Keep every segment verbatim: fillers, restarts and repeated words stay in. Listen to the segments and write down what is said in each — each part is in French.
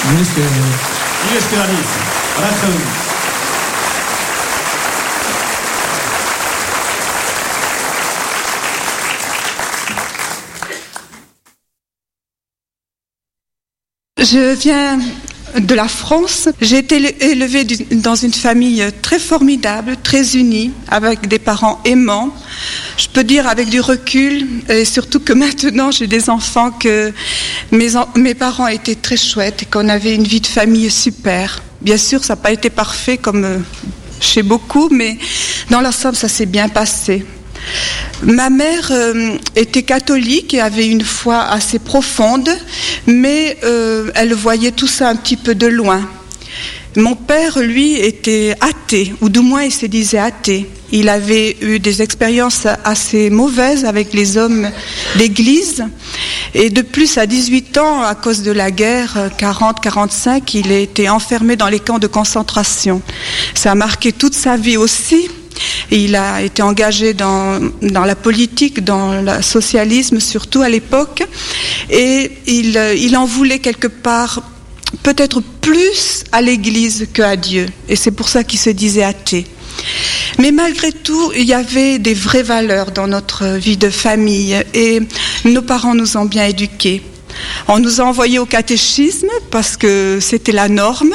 Je viens de la France. J'ai été élevée dans une famille très formidable, très unie, avec des parents aimants. Je peux dire avec du recul, et surtout que maintenant j'ai des enfants, que mes, en- mes parents étaient très chouettes et qu'on avait une vie de famille super. Bien sûr, ça n'a pas été parfait comme euh, chez beaucoup, mais dans l'ensemble, ça s'est bien passé. Ma mère euh, était catholique et avait une foi assez profonde, mais euh, elle voyait tout ça un petit peu de loin. Mon père, lui, était athée, ou du moins il se disait athée. Il avait eu des expériences assez mauvaises avec les hommes d'église. Et de plus, à dix-huit ans, à cause de la guerre quarante quarante-cinq, il a été enfermé dans les camps de concentration. Ça a marqué toute sa vie aussi. Et il a été engagé dans, dans la politique, dans le socialisme, surtout à l'époque. Et il, il en voulait quelque part peut-être plus à l'Église qu'à Dieu. Et c'est pour ça qu'il se disait athée. Mais malgré tout, il y avait des vraies valeurs dans notre vie de famille. Et nos parents nous ont bien éduqués. On nous a envoyés au catéchisme parce que c'était la norme.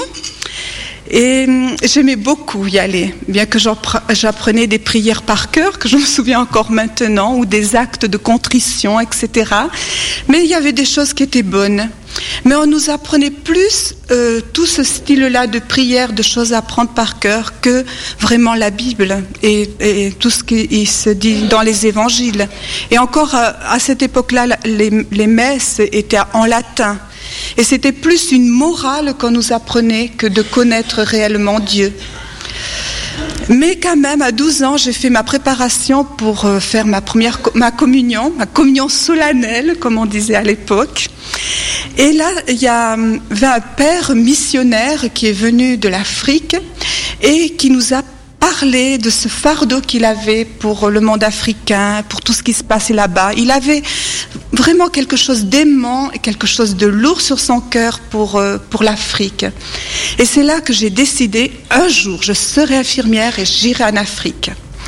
Et j'aimais beaucoup y aller, bien que j'apprenais des prières par cœur, que je me souviens encore maintenant, ou des actes de contrition, et cetera. Mais il y avait des choses qui étaient bonnes. Mais on nous apprenait plus euh, tout ce style-là de prière, de choses à apprendre par cœur, que vraiment la Bible et, et tout ce qui se dit dans les évangiles. Et encore à, à cette époque-là, les, les messes étaient en latin. Et c'était plus une morale qu'on nous apprenait que de connaître réellement Dieu. Mais quand même, à douze ans, j'ai fait ma préparation pour faire ma première ma communion, ma communion solennelle, comme on disait à l'époque. Et là, il y avait un père missionnaire qui est venu de l'Afrique et qui nous a parlé de ce fardeau qu'il avait pour le monde africain, pour tout ce qui se passait là-bas. Il avait vraiment quelque chose d'aimant et quelque chose de lourd sur son cœur pour, euh, pour l'Afrique. Et c'est là que j'ai décidé, un jour, je serai infirmière et j'irai en Afrique.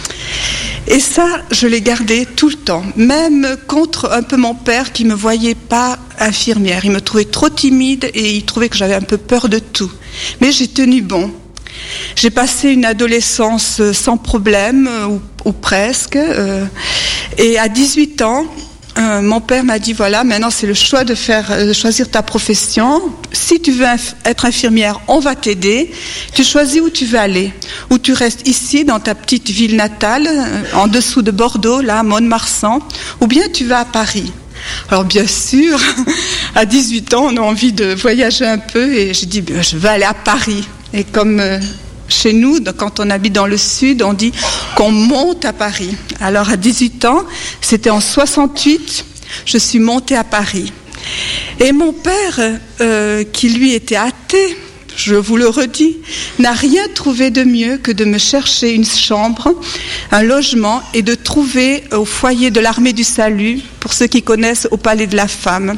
Et ça, je l'ai gardé tout le temps, même contre un peu mon père qui ne me voyait pas infirmière. Il me trouvait trop timide et il trouvait que j'avais un peu peur de tout. Mais j'ai tenu bon. J'ai passé une adolescence sans problème, ou, ou presque, euh, et à dix-huit ans, euh, mon père m'a dit, voilà, maintenant c'est le choix de, faire, de choisir ta profession. Si tu veux inf- être infirmière, on va t'aider. Tu choisis où tu veux aller. Ou tu restes ici, dans ta petite ville natale, euh, en dessous de Bordeaux, là, à Mont-de-Marsan, ou bien tu vas à Paris. Alors bien sûr, à dix-huit ans, on a envie de voyager un peu, et j'ai dit, ben, je veux aller à Paris. Et comme euh, chez nous, quand on habite dans le sud, on dit qu'on monte à Paris. Alors à dix-huit ans, c'était en soixante-huit, je suis montée à Paris. Et mon père, euh, qui lui était athée, je vous le redis, n'a rien trouvé de mieux que de me chercher une chambre, un logement, et de trouver au foyer de l'Armée du Salut, pour ceux qui connaissent, au Palais de la Femme.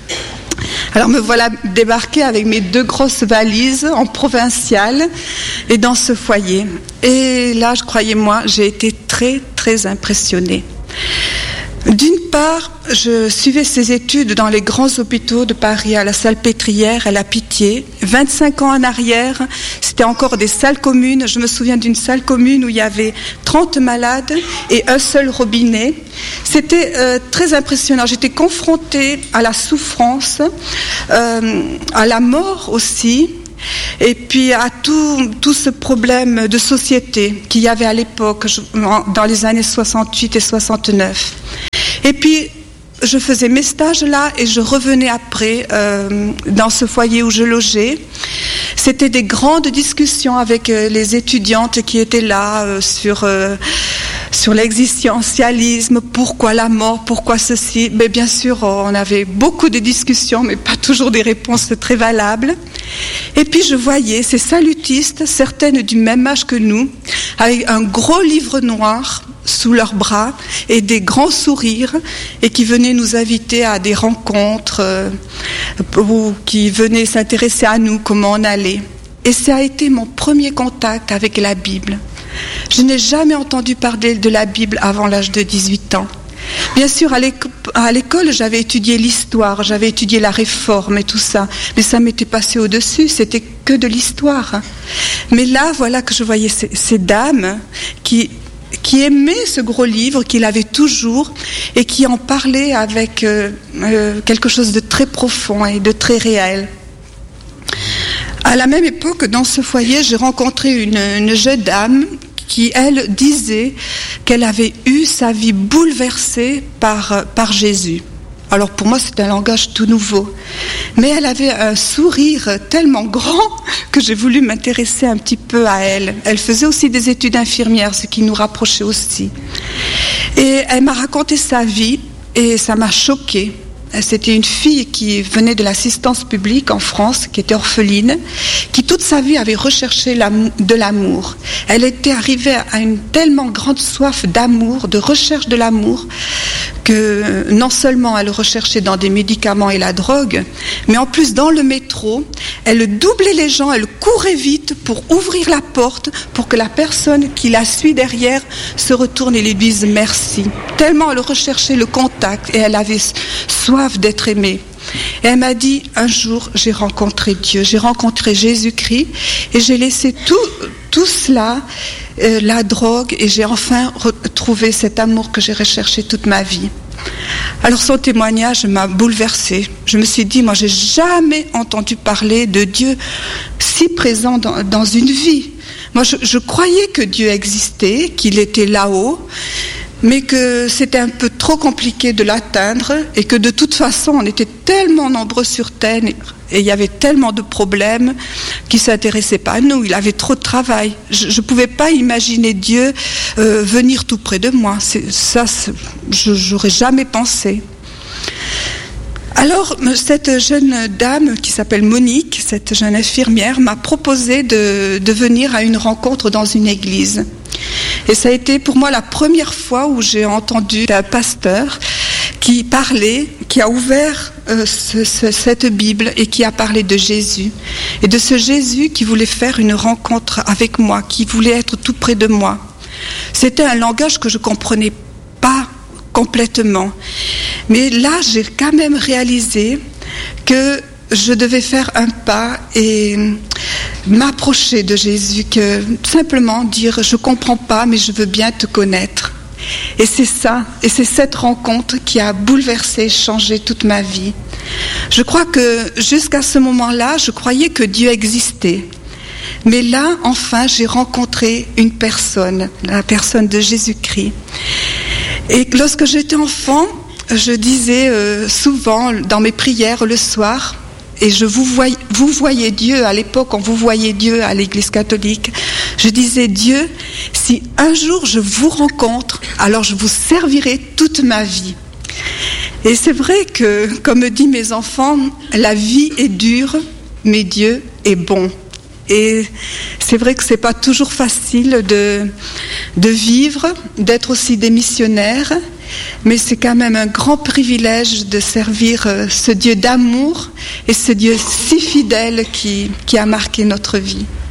Alors me voilà débarquée avec mes deux grosses valises en provincial et dans ce foyer. Et là, je croyez-moi, j'ai été très, très impressionnée. D'une part, je suivais ces études dans les grands hôpitaux de Paris, à la Salpêtrière, à la Pitié. vingt-cinq ans en arrière, c'était encore des salles communes. Je me souviens d'une salle commune où il y avait trente malades et un seul robinet. C'était euh, très impressionnant. J'étais confrontée à la souffrance, euh, à la mort aussi, et puis à tout, tout ce problème de société qu'il y avait à l'époque, dans les années soixante-huit et soixante-neuf. Et puis, je faisais mes stages là et je revenais après euh, dans ce foyer où je logeais. C'était des grandes discussions avec euh, les étudiantes qui étaient là euh, sur euh, sur l'existentialisme, pourquoi la mort, pourquoi ceci. Mais bien sûr, on avait beaucoup de discussions, mais pas toujours des réponses très valables. Et puis je voyais ces salutistes, certaines du même âge que nous, avec un gros livre noir sous leurs bras et des grands sourires, et qui venaient nous inviter à des rencontres, euh, ou qui venaient s'intéresser à nous, comment on allait. Et ça a été mon premier contact avec la Bible. Je n'ai jamais entendu parler de la Bible avant l'âge de dix-huit ans. Bien sûr, à l'école, à l'école, j'avais étudié l'histoire, j'avais étudié la Réforme et tout ça, mais ça m'était passé au-dessus, c'était que de l'histoire. Mais là, voilà que je voyais ces, ces dames qui, qui aimaient ce gros livre, qui l'avaient toujours, et qui en parlaient avec euh, euh, quelque chose de très profond et de très réel. À la même époque, dans ce foyer, j'ai rencontré une, une jeune dame qui, elle, disait qu'elle avait eu sa vie bouleversée par, par Jésus. Alors pour moi, c'est un langage tout nouveau. Mais elle avait un sourire tellement grand que j'ai voulu m'intéresser un petit peu à elle. Elle faisait aussi des études infirmières, ce qui nous rapprochait aussi. Et elle m'a raconté sa vie et ça m'a choquée. C'était une fille qui venait de l'assistance publique en France, qui était orpheline, qui toute sa vie avait recherché de l'amour. Elle était arrivée à une tellement grande soif d'amour, de recherche de l'amour, que non seulement elle recherchait dans des médicaments et la drogue, mais en plus dans le métro, elle doublait les gens, elle courait vite pour ouvrir la porte, pour que la personne qui la suit derrière se retourne et lui dise merci. Tellement elle recherchait le contact et elle avait soif d'être aimée. Et elle m'a dit, un jour, j'ai rencontré Dieu, j'ai rencontré Jésus-Christ et j'ai laissé tout, tout cela, euh, la drogue, et j'ai enfin retrouvé cet amour que j'ai recherché toute ma vie. Alors son témoignage m'a bouleversée. Je me suis dit, moi, j'ai jamais entendu parler de Dieu si présent dans, dans une vie. Moi, je, je croyais que Dieu existait, qu'il était là-haut, mais que c'était un peu trop compliqué de l'atteindre et que de toute façon, on était tellement nombreux sur Terre et il y avait tellement de problèmes qui ne s'intéressaient pas à nous. Il avait trop de travail. Je ne pouvais pas imaginer Dieu euh, venir tout près de moi. C'est, ça, c'est, je n'aurais jamais pensé. Alors, cette jeune dame qui s'appelle Monique, cette jeune infirmière, m'a proposé de, de venir à une rencontre dans une église. Et ça a été pour moi la première fois où j'ai entendu un pasteur qui parlait, qui a ouvert euh, ce, ce, cette Bible et qui a parlé de Jésus. Et de ce Jésus qui voulait faire une rencontre avec moi, qui voulait être tout près de moi. C'était un langage que je ne comprenais pas complètement. Mais là, j'ai quand même réalisé que je devais faire un pas et m'approcher de Jésus, que simplement dire « je comprends pas, mais je veux bien te connaître ». Et c'est ça, et c'est cette rencontre qui a bouleversé, changé toute ma vie. Je crois que jusqu'à ce moment-là, je croyais que Dieu existait. Mais là, enfin, j'ai rencontré une personne, la personne de Jésus-Christ. Et lorsque j'étais enfant, je disais euh, souvent dans mes prières le soir, et je vous voyais, vous voyez Dieu, à l'époque on vous voyait Dieu à l'église catholique, je disais Dieu, si un jour je vous rencontre, alors je vous servirai toute ma vie. Et c'est vrai que, comme me disent mes enfants, la vie est dure, mais Dieu est bon. Et c'est vrai que c'est pas toujours facile de, de vivre, d'être aussi des missionnaires, mais c'est quand même un grand privilège de servir ce Dieu d'amour et ce Dieu si fidèle qui, qui a marqué notre vie.